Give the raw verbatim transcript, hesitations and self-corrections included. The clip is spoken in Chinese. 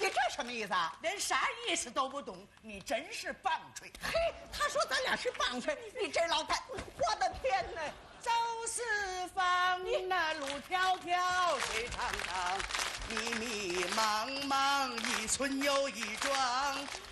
这什么意思啊？ 连啥意思都不懂，你真是棒槌！ 嘿，他说咱俩是棒槌，你这老太，我的天哪！ 走四方，那路迢迢，水长长，迷迷茫茫，一村又一庄。